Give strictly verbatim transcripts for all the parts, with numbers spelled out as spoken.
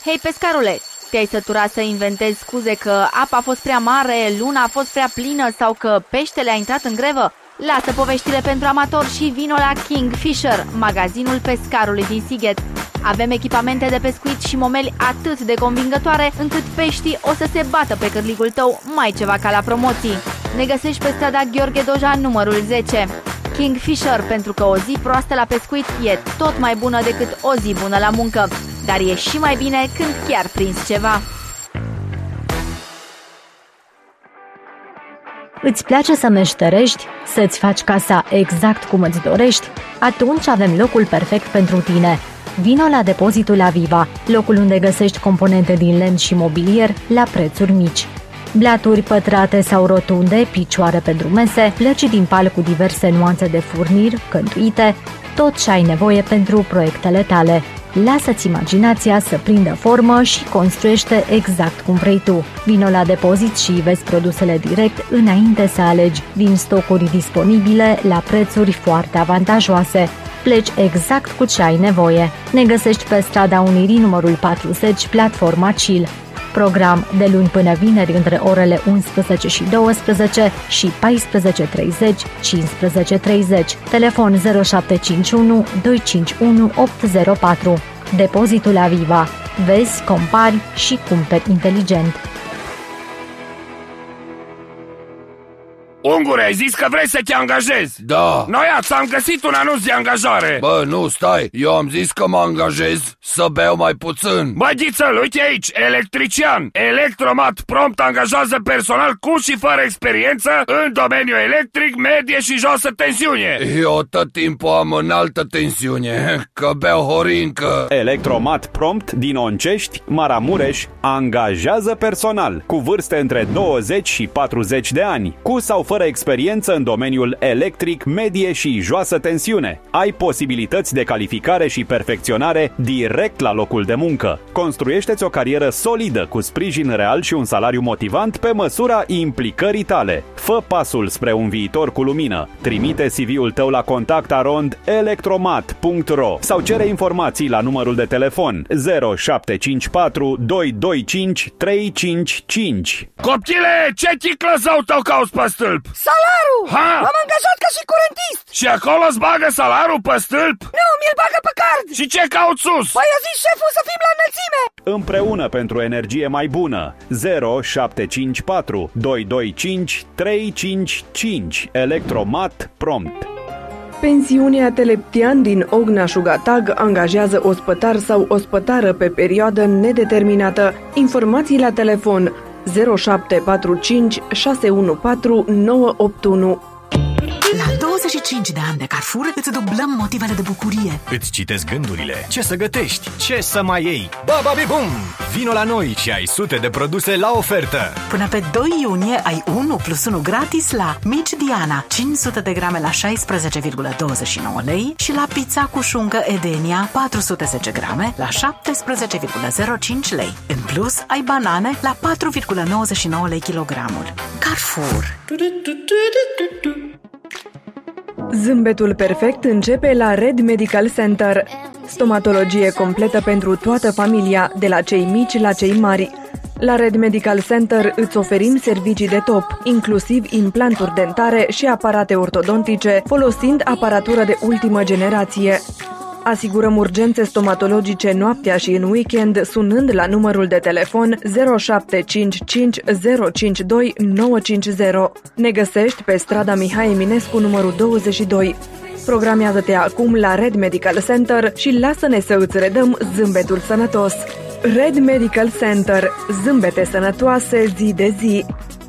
Hei, pescarule, te-ai săturat să inventezi scuze că apa a fost prea mare, luna a fost prea plină sau că peștele a intrat în grevă? Lasă poveștile pentru amatori și vino la Kingfisher, magazinul pescarului din Sighet. Avem echipamente de pescuit și momeli atât de convingătoare încât peștii o să se bată pe cârligul tău mai ceva ca la promoții. Ne găsești pe strada Gheorghe Doja numărul zece. Kingfisher, pentru că o zi proastă la pescuit e tot mai bună decât o zi bună la muncă, dar e și mai bine când chiar prinzi ceva. Îți place să meșterești? Să-ți faci casa exact cum îți dorești? Atunci avem locul perfect pentru tine. Vino la Depozitul Aviva, locul unde găsești componente din lemn și mobilier la prețuri mici. Blaturi pătrate sau rotunde, picioare pentru mese, plăci din pal cu diverse nuanțe de furnir, cântuite, tot ce ai nevoie pentru proiectele tale. Lasă-ți imaginația să prindă formă și construiește exact cum vrei tu. Vino la Depozit și vezi produsele direct înainte să alegi, din stocuri disponibile la prețuri foarte avantajoase. Pleci exact cu ce ai nevoie. Ne găsești pe strada Unirii numărul patruzeci, platforma Chill. Program de luni până vineri între orele unsprezece și douăsprezece și paisprezece treizeci - cincisprezece treizeci. Telefon zero șapte cinci unu doi cinci unu opt zero patru. Depozitul Aviva. Vezi, compari și cumperi inteligent. Ungure, ai zis că vrei să te angajezi? Da. Noi ați am găsit un anunț de angajare. Bă, nu, stai, eu am zis că mă angajez să beau mai puțin. Bă, Ghițăl, uite aici, electrician. Electromat prompt angajează personal cu și fără experiență în domeniul electric, medie și josă tensiune. Eu tot timpul am înaltă tensiune, că beau horincă. Electromat prompt din Oncești, Maramureș, angajează personal cu vârste între douăzeci și patruzeci de ani, cu sau fără experiență în domeniul electric, medie și joasă tensiune. Ai posibilități de calificare și perfecționare direct la locul de muncă. Construiește-ți o carieră solidă cu sprijin real și un salariu motivant pe măsura implicării tale. Fă pasul spre un viitor cu lumină. Trimite C V-ul tău la contact arond electromat punct ro sau cere informații la numărul de telefon zero șapte cinci patru doi doi cinci trei cinci cinci. Copchile, ce chiclă sau tău cauți pe stâlp? Salarul! Ha? M-am angajat ca și curentist! Și acolo îți bagă salarul pe stâlp? Nu, mi-l bagă pe card! Și ce cauți sus? Păi a zis șeful să fim la înălțime! Împreună pentru energie mai bună. Zero șapte cinci patru doi doi cinci trei cinci cinci. Electromat prompt. Pensiunea Teleptian din Ogna-Șugatag angajează ospătar sau ospătară pe perioadă nedeterminată. Informații la telefon zero șapte patru cinci șase unu patru nouă opt unu. La douăzeci și cinci de ani de Carrefour îți dublăm motivele de bucurie. Îți citesc gândurile. Ce să gătești? Ce să mai iei? Bababi bum! Vino la noi și ai sute de produse la ofertă. Până pe doi iunie ai unu plus unu gratis la Mici Diana, cinci sute de grame la șaisprezece virgulă douăzeci și nouă lei și la pizza cu șuncă Edenia, patru sute zece grame la șaptesprezece virgulă zero cinci lei. În plus, ai banane la patru virgulă nouăzeci și nouă lei kilogramul. Carrefour. Zâmbetul perfect începe la Red Medical Center. Stomatologie completă pentru toată familia, de la cei mici la cei mari. La Red Medical Center îți oferim servicii de top, inclusiv implanturi dentare și aparate ortodontice, folosind aparatură de ultimă generație. Asigurăm urgențe stomatologice noaptea și în weekend sunând la numărul de telefon zero șapte cinci cinci zero cinci doi nouă cinci zero. Ne găsești pe strada Mihai Eminescu numărul douăzeci și doi. Programează-te acum la Red Medical Center și lasă-ne să îți redăm zâmbetul sănătos. Red Medical Center. Zâmbete sănătoase zi de zi.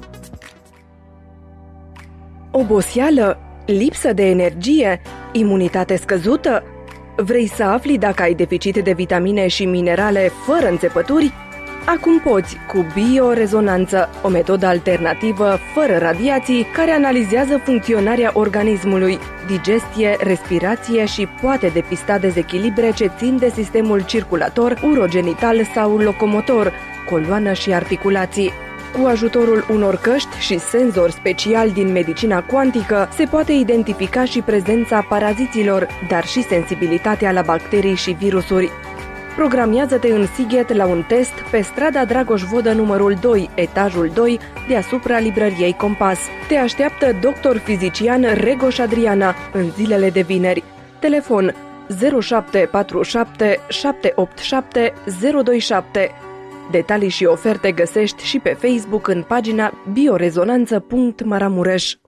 Oboseală? Lipsă de energie? Imunitate scăzută? Vrei să afli dacă ai deficit de vitamine și minerale fără înțepături? Acum poți cu biorezonanță, o metodă alternativă fără radiații care analizează funcționarea organismului, digestie, respirație și poate depista dezechilibre ce țin de sistemul circulator, urogenital sau locomotor, coloană și articulații. Cu ajutorul unor căști și senzori speciali din medicina cuantică, se poate identifica și prezența paraziților, dar și sensibilitatea la bacterii și virusuri. Programiază-te în Sighet la un test pe strada Dragoș Vodă numărul doi, etajul doi, deasupra librăriei Compas. Te așteaptă doctor fizician Regoș Adriana în zilele de vineri. Telefon zero șapte patru șapte șapte opt șapte zero doi șapte. Detalii și oferte găsești și pe Facebook în pagina biorezonanță punct maramureș.